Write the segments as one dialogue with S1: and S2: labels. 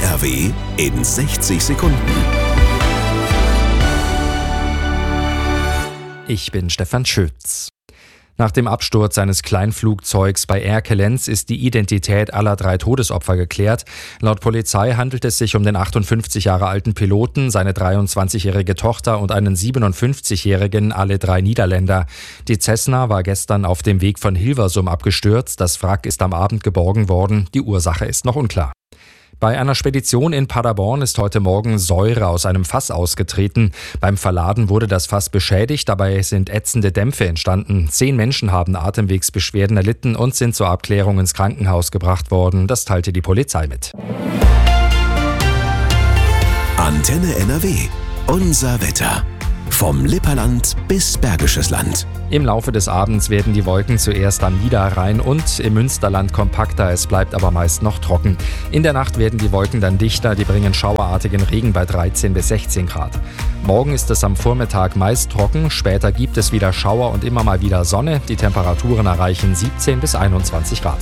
S1: NRW in 60 Sekunden.
S2: Ich bin Stefan Schütz. Nach dem Absturz eines Kleinflugzeugs bei Erkelenz ist die Identität aller 3 Todesopfer geklärt. Laut Polizei handelt es sich um den 58 Jahre alten Piloten, seine 23-jährige Tochter und einen 57-jährigen, alle 3 Niederländer. Die Cessna war gestern auf dem Weg von Hilversum abgestürzt. Das Wrack ist am Abend geborgen worden. Die Ursache ist noch unklar. Bei einer Spedition in Paderborn ist heute Morgen Säure aus einem Fass ausgetreten. Beim Verladen wurde das Fass beschädigt, dabei sind ätzende Dämpfe entstanden. 10 Menschen haben Atemwegsbeschwerden erlitten und sind zur Abklärung ins Krankenhaus gebracht worden. Das teilte die Polizei mit.
S1: Antenne NRW. Unser Wetter. Vom Lipperland bis Bergisches Land.
S2: Im Laufe des Abends werden die Wolken zuerst am Niederrhein und im Münsterland kompakter, es bleibt aber meist noch trocken. In der Nacht werden die Wolken dann dichter, die bringen schauerartigen Regen bei 13 bis 16 Grad. Morgen ist es am Vormittag meist trocken, später gibt es wieder Schauer und immer mal wieder Sonne. Die Temperaturen erreichen 17 bis 21 Grad.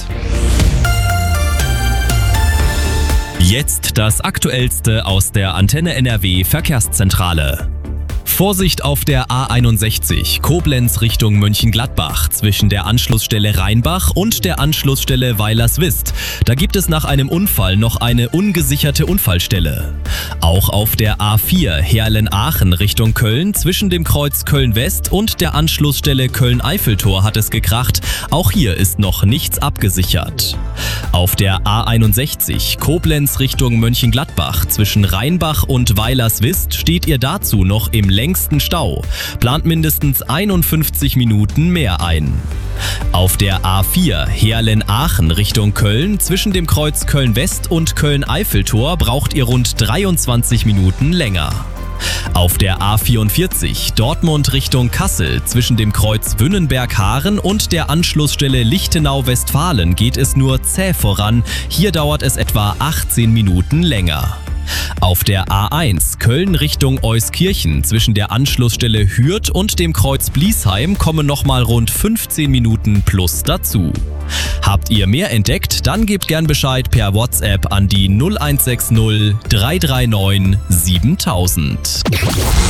S3: Jetzt das Aktuellste aus der Antenne NRW Verkehrszentrale. Vorsicht auf der A61 Koblenz Richtung Mönchengladbach zwischen der Anschlussstelle Rheinbach und der Anschlussstelle Weilerswist. Da gibt es nach einem Unfall noch eine ungesicherte Unfallstelle. Auch auf der A4 Heerlen-Aachen Richtung Köln zwischen dem Kreuz Köln-West und der Anschlussstelle Köln-Eiffeltor hat es gekracht. Auch hier ist noch nichts abgesichert. Auf der A61 Koblenz Richtung Mönchengladbach zwischen Rheinbach und Weilerswist steht ihr dazu noch im längsten Stau. Plant mindestens 51 Minuten mehr ein. Auf der A4 Heerlen-Aachen Richtung Köln zwischen dem Kreuz Köln-West und Köln-Eiffeltor braucht ihr rund 23 Minuten länger. Auf der A44 Dortmund Richtung Kassel zwischen dem Kreuz Wünnenberg-Haaren und der Anschlussstelle Lichtenau-Westfalen geht es nur zäh voran. Hier dauert es etwa 18 Minuten länger. Auf der A1 Köln Richtung Euskirchen zwischen der Anschlussstelle Hürth und dem Kreuz Bliesheim kommen nochmal rund 15 Minuten plus dazu. Habt ihr mehr entdeckt? Dann gebt gern Bescheid per WhatsApp an die 0160 339 7000.